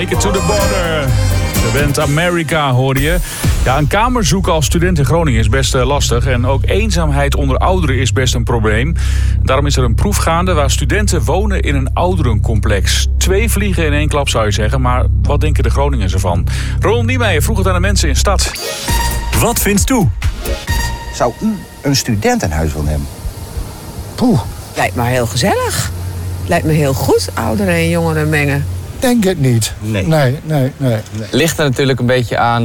Make it to the border. De band America hoorde je. Ja, een kamer zoeken als student in Groningen is best lastig. En ook eenzaamheid onder ouderen is best een probleem. Daarom is er een proef gaande waar studenten wonen in een ouderencomplex. 2 vliegen in 1 klap zou je zeggen. Maar wat denken de Groningers ervan? Ronald Niemeyer vroeg het aan de mensen in stad. Wat vindt u? Zou u een studentenhuis willen hebben? Poeh, Lijkt me heel gezellig. Lijkt me heel goed, ouderen en jongeren mengen. denk het niet. Nee. Nee. Ligt er natuurlijk een beetje aan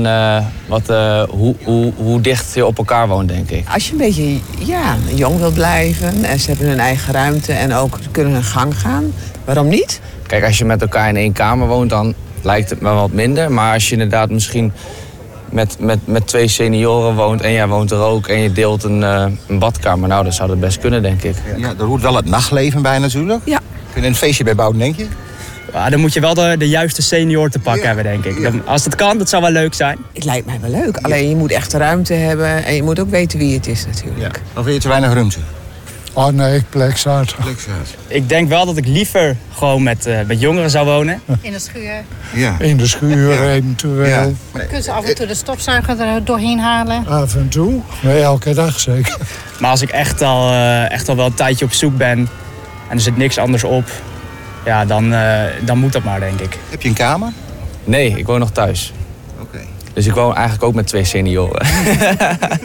hoe dicht je op elkaar woont, denk ik. Als je een beetje jong wilt blijven en ze hebben hun eigen ruimte en ook kunnen hun gang gaan, waarom niet? Kijk, als je met elkaar in 1 kamer woont, dan lijkt het me wat minder. Maar als je inderdaad misschien met 2 senioren woont en jij woont er ook en je deelt een badkamer, nou, dan zou dat best kunnen, denk ik. Ja, er hoort wel het nachtleven bij natuurlijk. Ja. Kun je een feestje bij bouwen, denk je? Ja, dan moet je wel de juiste senior te pakken hebben, denk ik. Als het kan, dat zou wel leuk zijn. Het lijkt mij wel leuk. Alleen je moet echt de ruimte hebben en je moet ook weten wie het is natuurlijk. Of wil je te weinig ruimte? Oh nee, plekzaad. Ik denk wel dat ik liever gewoon met jongeren zou wonen. In de schuur. Ja. In de schuur eventueel. Kunnen ze af en toe de stofzuiger er doorheen halen? Af en toe. Nee, elke dag zeker. Maar als ik echt al wel een tijdje op zoek ben en er zit niks anders op, ja, dan moet dat maar, denk ik. Heb je een kamer? Nee, ik woon nog thuis. Oké. Dus ik woon eigenlijk ook met 2 senioren.